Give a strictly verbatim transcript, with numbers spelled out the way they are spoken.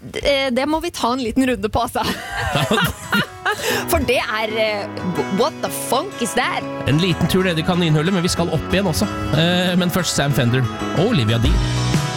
det, det må vi ta en liten runde på, altså. For det er uh, what the funk is that? En liten tur ned i kaninhullet, men vi skal opp igjen også. uh, Men først Sam Fender og Olivia Dean.